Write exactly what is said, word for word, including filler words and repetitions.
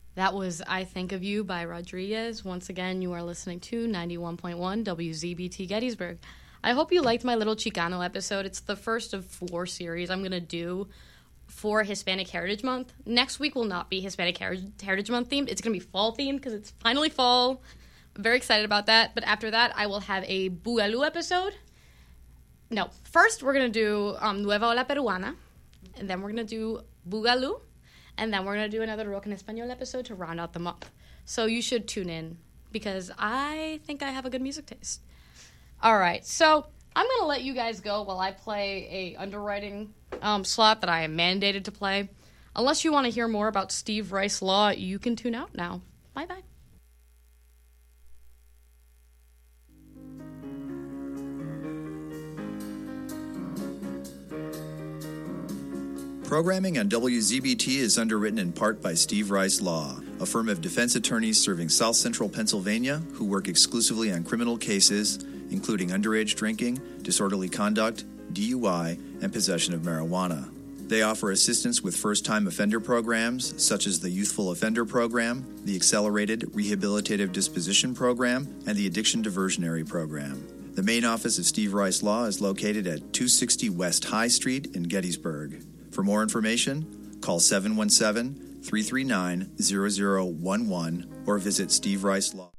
That was I Think of You by Rodriguez. Once again, you are listening to ninety-one point one W Z B T Gettysburg. I hope you liked my little Chicano episode. It's the first of four series I'm going to do for Hispanic Heritage Month. Next week will not be Hispanic Heritage Month themed. It's going to be fall themed because it's finally fall. I'm very excited about that. But after that, I will have a Boogaloo episode. No, first we're going to do um, Nueva Ola Peruana. And then we're going to do Boogaloo. And then we're going to do another Rock en Español episode to round out the month. So you should tune in because I think I have a good music taste. All right, so I'm going to let you guys go while I play a underwriting um, slot that I am mandated to play. Unless you want to hear more about Steve Rice Law, you can tune out now. Bye-bye. Programming on W Z B T is underwritten in part by Steve Rice Law, a firm of defense attorneys serving South Central Pennsylvania who work exclusively on criminal cases, including underage drinking, disorderly conduct, D U I, and possession of marijuana. They offer assistance with first-time offender programs, such as the Youthful Offender Program, the Accelerated Rehabilitative Disposition Program, and the Addiction Diversionary Program. The main office of Steve Rice Law is located at two sixty West High Street in Gettysburg. For more information, call seven one seven, three three nine, zero zero one one or visit Steve Rice Law.